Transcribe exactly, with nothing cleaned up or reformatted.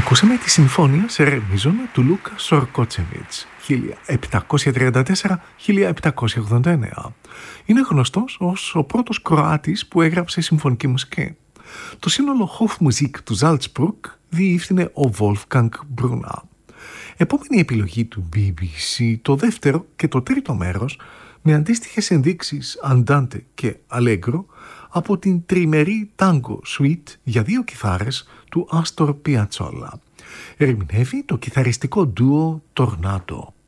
Ακούσαμε τη συμφώνια σε ρε μείζωνα του Λούκα Σορκότσεβιτς χίλια επτακόσια τριάντα τέσσερα με χίλια επτακόσια ογδόντα εννέα. Είναι γνωστός ως ο πρώτος Κροάτης που έγραψε συμφωνική μουσική. Το σύνολο Hofmusik του Salzburg διεύθυνε ο Wolfgang Brunner. Επόμενη επιλογή του μπι μπι σι, το δεύτερο και το τρίτο μέρος, με αντίστοιχες ενδείξεις Andante και Allegro, από την τριμερή Tango Suite για δύο κιθάρες του Astor Piazzolla. Ερμηνεύει το κιθαριστικό ντουο Tornado.